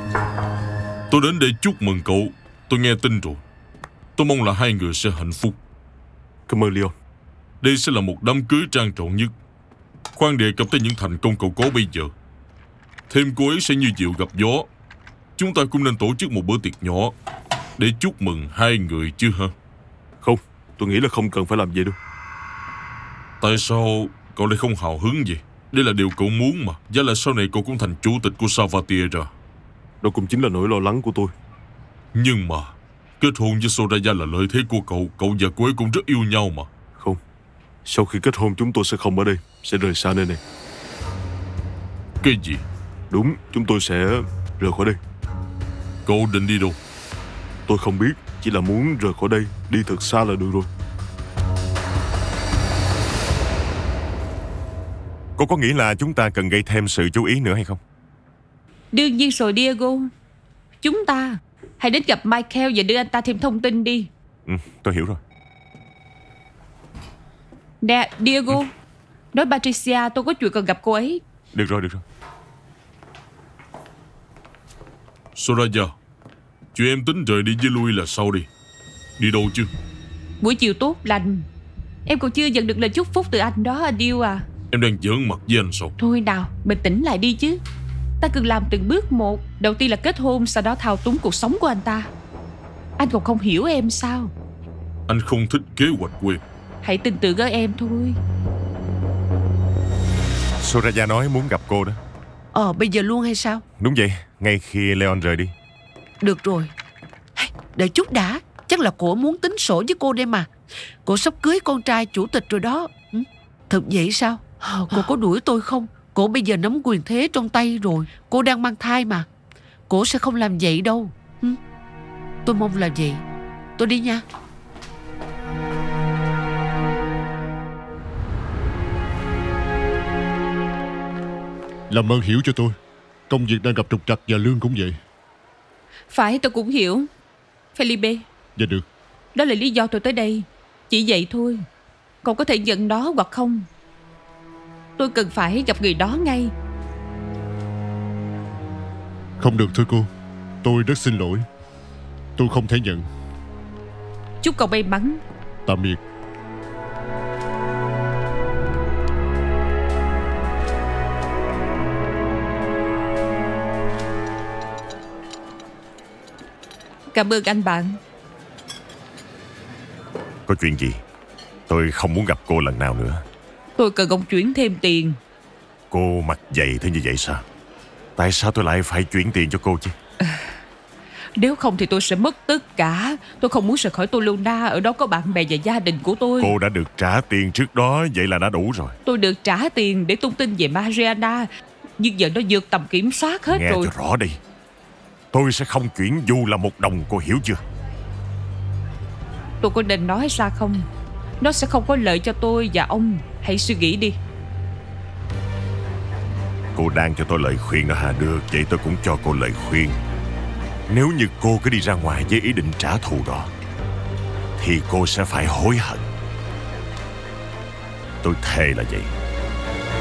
Tôi đến để chúc mừng cậu. Tôi nghe tin rồi. Tôi mong là hai người sẽ hạnh phúc. Cảm ơn Leon. Đây sẽ là một đám cưới trang trọng nhất. Khoan đề cập tới những thành công cậu có bây giờ. Thêm cô ấy sẽ như diều gặp gió. Chúng ta cũng nên tổ chức một bữa tiệc nhỏ để chúc mừng hai người chứ hả? Không, tôi nghĩ là không cần phải làm vậy đâu. Tại sao cậu lại không hào hứng vậy? Đây là điều cậu muốn mà. Giá là sau này cậu cũng thành chủ tịch của Salvatierra. Đó cũng chính là nỗi lo lắng của tôi. Nhưng mà kết hôn với Soraya là lợi thế của cậu. Cậu và cô ấy cũng rất yêu nhau mà. Không, sau khi kết hôn chúng tôi sẽ không ở đây, sẽ rời xa nơi này. Cái gì? Đúng, chúng tôi sẽ rời khỏi đây. Cậu định đi đâu? Tôi không biết, chỉ là muốn rời khỏi đây, đi thật xa là được rồi. Cô có nghĩ là chúng ta cần gây thêm sự chú ý nữa hay không? Đương nhiên rồi Diego. Chúng ta hãy đến gặp Michael và đưa anh ta thêm thông tin đi. Tôi hiểu rồi. Nè Diego, nói Patricia tôi có chuyện cần gặp cô ấy. Được rồi. Soraya, chuyện em tính rời đi với Louis là sau đi. Đi đâu chứ? Buổi chiều tốt lành. Em còn chưa nhận được lời chúc phúc từ anh đó anh yêu à. Em đang giỡn mặt với anh sao? Thôi nào, bình tĩnh lại đi chứ. Ta cần làm từng bước một. Đầu tiên là kết hôn, sau đó thao túng cuộc sống của anh ta. Anh còn không hiểu em sao? Anh không thích kế hoạch của em. Hãy tin tưởng ở em thôi. Soraya nói muốn gặp cô đó. Bây giờ luôn hay sao? Đúng vậy, ngay khi Leon rời đi. Được rồi. Đợi chút đã. Chắc là cổ muốn tính sổ với cô đây mà. Cổ sắp cưới con trai chủ tịch rồi đó. Thật vậy sao? Cô có đuổi tôi không? Cổ bây giờ nắm quyền thế trong tay rồi. Cô đang mang thai mà. Cổ sẽ không làm vậy đâu. Tôi mong là vậy. Tôi đi nha. Làm ơn hiểu cho tôi. Công việc đang gặp trục trặc và lương cũng vậy. Phải, tôi cũng hiểu Felipe. Dạ được. Đó là lý do tôi tới đây. Chỉ vậy thôi. Cậu có thể nhận đó hoặc không. Tôi cần phải gặp người đó ngay. Không được thưa cô. Tôi rất xin lỗi. Tôi không thể nhận. Chúc cậu may mắn. Tạm biệt. Cảm ơn anh bạn. Có chuyện gì? Tôi không muốn gặp cô lần nào nữa. Tôi cần ông chuyển thêm tiền. Cô mặt dày thế như vậy sao? Tại sao tôi lại phải chuyển tiền cho cô chứ? Nếu không thì tôi sẽ mất tất cả. Tôi không muốn rời khỏi Tolona. Ở đó có bạn bè và gia đình của tôi. Cô đã được trả tiền trước đó, vậy là đã đủ rồi. Tôi được trả tiền để tung tin về Mariana, nhưng giờ nó vượt tầm kiểm soát hết Nghe rồi. cho rõ đi. Tôi sẽ không chuyển dù là một đồng, cô hiểu chưa? Tôi có nên nói ra không? Nó sẽ không có lợi cho tôi và ông. Hãy suy nghĩ đi. Cô đang cho tôi lời khuyên đó hả? Được, vậy tôi cũng cho cô lời khuyên. Nếu như cô cứ đi ra ngoài với ý định trả thù đó thì cô sẽ phải hối hận. Tôi thề là vậy.